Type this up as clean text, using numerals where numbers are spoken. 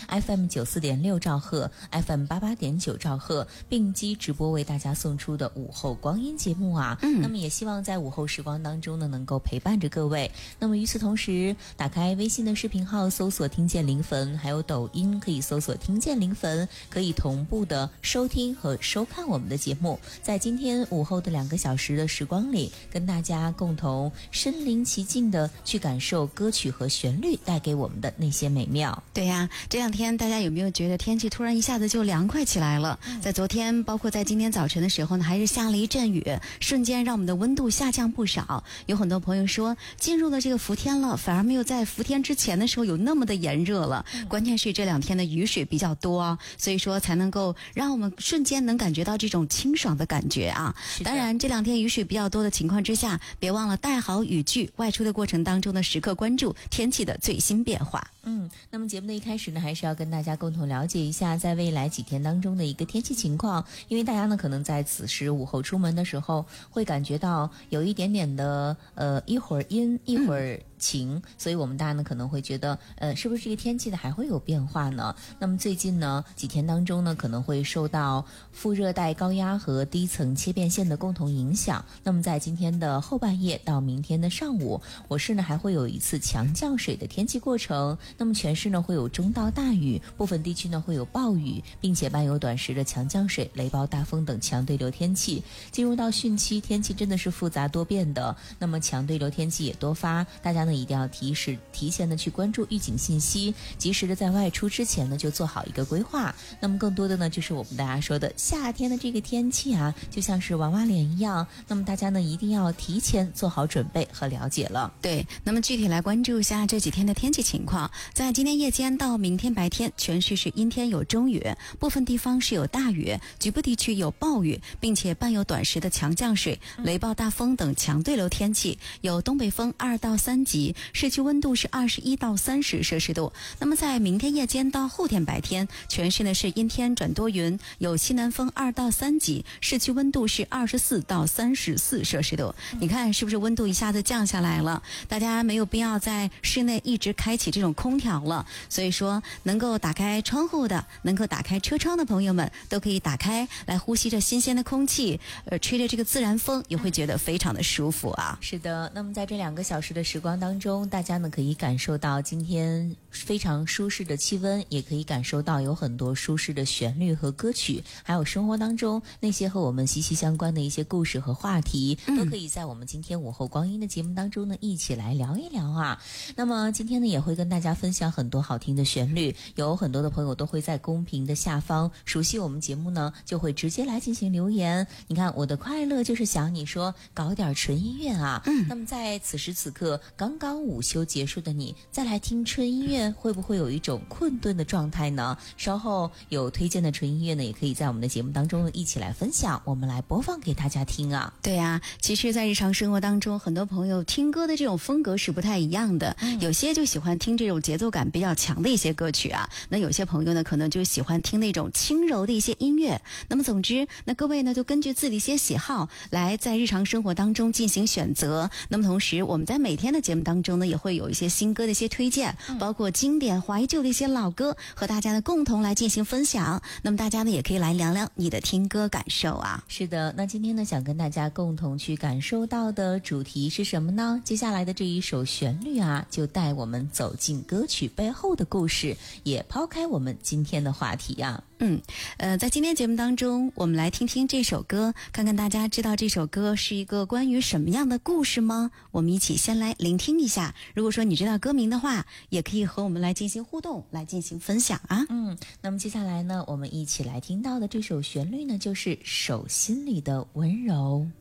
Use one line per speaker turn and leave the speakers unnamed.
FM94.6兆赫、FM88.9兆赫并机直播为大家送出的午后光阴节目啊。那么也希望在午后时光当中呢，能够陪伴着各位。那么与此同时，打开微信的视频号搜索听见零分，还有抖音可以搜索听见零分，可以同步的收听和收看我们的节目。在今天午后的2个小时的时光里，跟大家共同身临其境的去感受歌曲和旋律带给我们的那些美妙。
对呀，这2天大家有没有觉得天气突然一下子就凉快起来了？在昨天包括在今天早晨的时候呢，还是下了一阵雨，瞬间让我们的温度下降不少。有很多朋友说进入了这个伏天了，反而没有在伏天之前的时候有那么的炎热了。关键是这2天的雨水比较多，所以说才能够让我们瞬间能感觉到这种清爽的感觉啊。当然这2天雨水比较多的情况之下，别忘了带好雨具，外出的过程当中呢，时刻关注天气的最新变化。
那么节目的一开始呢，还是要跟大家共同了解一下在未来几天当中的一个天气情况。因为大家呢可能在此时午后出门的时候会感觉到有一点点的一会儿阴一会儿晴，所以我们大家呢可能会觉得是不是这个天气呢还会有变化呢？那么最近呢几天当中呢，可能会受到副热带高压和低层切变线的共同影响。那么在今天的后半夜到明天的上午，我市呢还会有一次强降水的天气过程。那么全市呢会有中到大雨，部分地区呢会有暴雨，并且伴有短时的强降水、雷暴大风等强对流天气。进入到汛期，天气真的是复杂多变的，那么强对流天气也多发，大家呢一定要提前的去关注预警信息，及时的在外出之前呢就做好一个规划。那么更多的呢就是我们大家说的夏天的这个天气啊，就像是娃娃脸一样，那么大家呢一定要提前做好准备和了解了。
对，那么具体来关注一下这几天的天气情况。在今天夜间到明天白天，全市是阴天有中雨，部分地方是有大雨，局部地区有暴雨，并且伴有短时的强降水、雷暴大风等强对流天气，有东北风2到3级，市区温度是21到30摄氏度。那么在明天夜间到后天白天，全市呢是阴天转多云，有西南风2到3级，市区温度是24到34摄氏度。你看是不是温度一下子降下来了？大家没有必要在室内一直开启这种空调了，所以说能够打开窗户的，能够打开车窗的朋友们都可以打开来呼吸着新鲜的空气，吹着这个自然风，也会觉得非常的舒服啊。
是的，那么在这2个小时的时光当中，大家呢可以感受到今天非常舒适的气温，也可以感受到有很多舒适的旋律和歌曲，还有生活当中那些和我们息息相关的一些故事和话题，都可以在我们今天午后光阴的节目当中呢一起来聊一聊啊。那么今天呢也会跟大家分享很多好听的旋律，有很多的朋友都会在公屏的下方熟悉我们节目呢，就会直接来进行留言。你看我的快乐就是想你说搞点纯音乐啊。那么在此时此刻刚刚午休结束的你再来听纯音乐，会不会有一种困顿的状态呢？稍后有推荐的纯音乐呢，也可以在我们的节目当中一起来分享，我们来播放给大家听啊。
对啊，其实在日常生活当中，很多朋友听歌的这种风格是不太一样的，有些就喜欢听这种节奏感比较强的一些歌曲啊，那有些朋友呢可能就喜欢听那种轻柔的一些音乐。那么总之，那各位呢就根据自己的一些喜好来在日常生活当中进行选择。那么同时我们在每天的节目当中呢，也会有一些新歌的一些推荐，包括经典怀旧的一些老歌，和大家呢共同来进行分享。那么大家呢也可以来聊聊你的听歌感受啊。
是的，那今天呢想跟大家共同去感受到的主题是什么呢？接下来的这一首旋律啊，就带我们走进歌曲背后的故事，也抛开我们今天的话题啊。
在今天节目当中，我们来听听这首歌，看看大家知道这首歌是一个关于什么样的故事吗？我们一起先来聆听一下。如果说你知道歌名的话，也可以和我们来进行互动，来进行分享啊。
那么接下来呢，我们一起来听到的这首旋律呢，就是手心里的温柔。